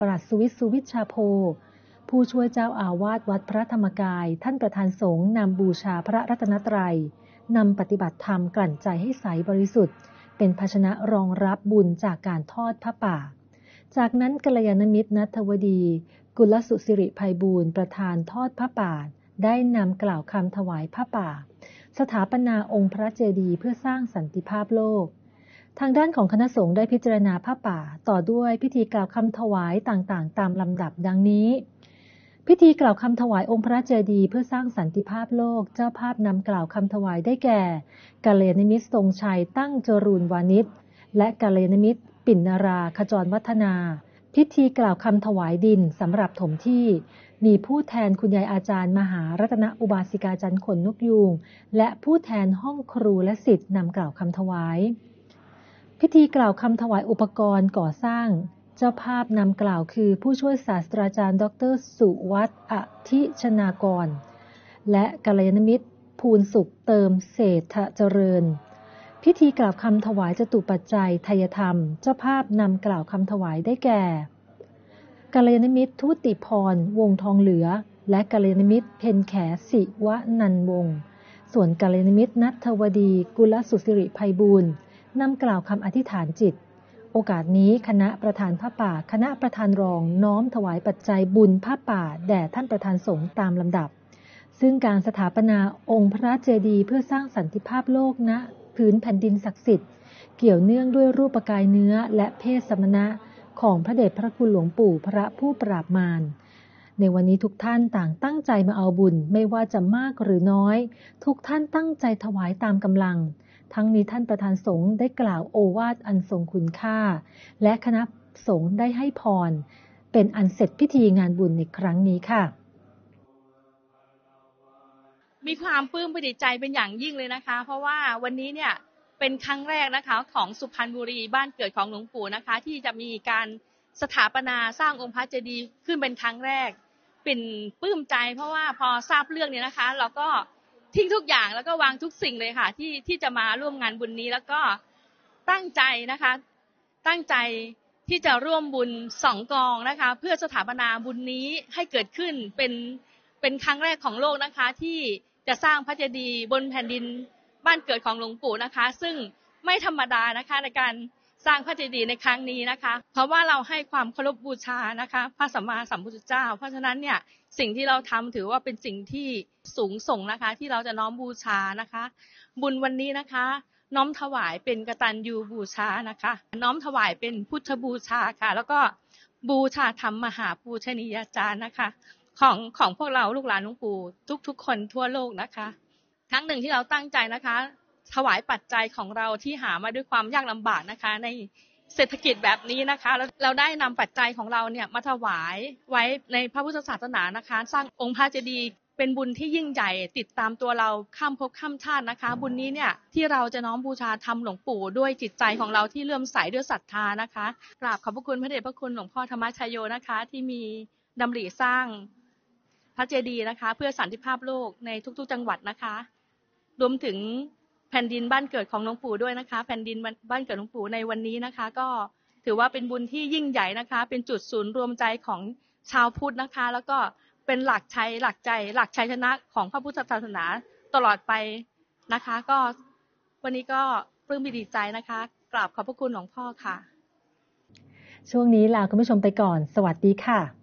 ปรัชสุวิทย์ สุวิชชาโพผู้ช่วยเจ้าอาวาสวัดพระธรรมกายท่านประธานสงฆ์นำบูชาพระรัตนตรัยนำปฏิบัติธรรมกลั่นใจให้ใสบริสุทธิ์เป็นภาชนะรองรับบุญจากการทอดผ้าป่าจากนั้นกัลยาณมิตรณัฐวดีกุลสุสิริไพบูลย์ประธานทอดผ้าป่าได้นำกล่าวคำถวายผ้าป่าสถาปนาองค์พระเจดีย์เพื่อสร้างสันติภาพโลกทางด้านของคณะสงฆ์ได้พิจารณาผ้าป่าต่อด้วยพิธีกล่าวคำถวายต่างๆตามลำดับดังนี้พิธีกล่าวคำถวายองค์พระเจดีย์เพื่อสร้างสันติภาพโลกเจ้าภาพนำกล่าวคำถวายได้แก่กัลยาณมิตรทรงชัยตั้งจรูญวานิชและกัลยาณมิตรปิ่นนาราขจรวัฒนาพิธีกล่าวคำถวายดินสำหรับถมที่มีผู้แทนคุณยายอาจารย์มหารัตนอุบาสิกาจันทร์ขนนกยูงและผู้แทนห้องครูและศิษย์นำกล่าวคำถวายพิธีกล่าวคำถวายอุปกรณ์ก่อสร้างเจ้าภาพนำกล่าวคือผู้ช่วยศาสตราจารย์ดร.สุวัฒน์อธิชนากรและกัลยาณมิตรภูลสุขเติมเศรษฐเจริญพิธีกล่าวคำถวายจตุปัจจัยไทยธรรมเจ้าภาพนำกล่าวคำถวายได้แก่กัลยาณมิตรทุติพรวงทองเหลือและกัลยาณมิตรเพ็ญแขศิวนันท์วงศ์ส่วนกัลยาณมิตรณัฐวดีกุลสุสิริไพบูลย์นำกล่าวคำอธิษฐานจิตโอกาสนี้คณะประธานผ้าป่าคณะประธานรองน้อมถวายปัจจัยบุญผ้าป่าแด่ท่านประธานสงฆ์ตามลำดับซึ่งการสถาปนาองค์พระเจดีย์เพื่อสร้างสันติภาพโลกณพื้นแผ่นดินศักดิ์สิทธิ์เกี่ยวเนื่องด้วยรูปกายเนื้อและเพศสมณะของพระเดชพระคุณหลวงปู่พระผู้ปราบมารในวันนี้ทุกท่านต่างตั้งใจมาเอาบุญไม่ว่าจะมากหรือน้อยทุกท่านตั้งใจถวายตามกำลังทั้งนี้ท่านประธานสงฆ์ได้กล่าวโอวาทอันทรงคุณค่าและคณะสงฆ์ได้ให้พรเป็นอันเสร็จพิธีงานบุญในครั้งนี้ค่ะมีความปลื้มปิติใจเป็นอย่างยิ่งเลยนะคะเพราะว่าวันนี้เนี่ยเป็นครั้งแรกนะคะของสุพรรณบุรีบ้านเกิดของหลวงปู่นะคะที่จะมีการสถาปนาสร้างองค์พระเจดีย์ขึ้นเป็นครั้งแรกเป็นปลื้มใจเพราะว่าพอทราบเรื่องเนี่ยนะคะเราก็ทิ้งทุกอย่างแล้วก็วางทุกสิ่งเลยค่ะที่จะมาร่วมงานบุญนี้แล้วก็ตั้งใจนะคะตั้งใจที่จะร่วมบุญ2 กองนะคะเพื่อสถาปนาบุญนี้ให้เกิดขึ้นเป็นครั้งแรกของโลกนะคะที่จะสร้างพระเจดีย์บนแผ่นดินบ้านเกิดของหลวงปู่นะคะซึ่งไม่ธรรมดานะคะในการสร้างพระเจดีย์ในครั้งนี้นะคะเพราะว่าเราให้ความเคารพบูชานะคะพระสัมมาสัมพุทธเจ้าเพราะฉะนั้นเนี่ยสิ่งที่เราทำถือว่าเป็นสิ่งที่สูงส่งนะคะที่เราจะน้อมบูชานะคะบุญวันนี้นะคะน้อมถวายเป็นกตัญญูบูชานะคะน้อมถวายเป็นพุทธบูชาค่ะแล้วก็บูชาธรรมมหาปูชนียาจารย์นะคะของพวกเราลูกหลานหลวงปู่ทุกคนทั่วโลกนะคะครั้งหนึ่งที่เราตั้งใจนะคะถวายปัจจัยของเราที่หามาด้วยความยากลำบากนะคะในเศรษฐกิจแบบนี้นะคะเราได้นำปัจจัยของเราเนี่ยมาถวายไว้ในพระพุทธศาสนานะคะสร้างองค์พระเจดีย์เป็นบุญที่ยิ่งใหญ่ติดตามตัวเราข้ามภพข้ามชาตินะคะบุญนี้เนี่ยที่เราจะน้อมบูชาธรรมหลวงปู่ด้วยจิตใจของเราที่เลื่อมใสด้วยศรัทธานะคะกราบขอบพระคุณพระเดชพระคุณหลวงพ่อธรรมชโยนะคะที่มีดำริสร้างพระเจดีย์นะคะเพื่อสันติภาพโลกในทุกๆจังหวัดนะคะรวมถึงแผ่นดินบ้านเกิดของหลวงปู่ด้วยนะคะแผ่นดินบ้านเกิดหลวงปู่ในวันนี้นะคะก็ถือว่าเป็นบุญที่ยิ่งใหญ่นะคะเป็นจุดศูนย์รวมใจของชาวพุทธนะคะแล้วก็เป็นหลักชัยชนะของพระพุทธศาสนาตลอดไปนะคะก็วันนี้ก็ปลื้มปิติใจนะคะกราบขอบพระคุณหลวงพ่อค่ะช่วงนี้ลาคุณผู้ชมไปก่อนสวัสดีค่ะ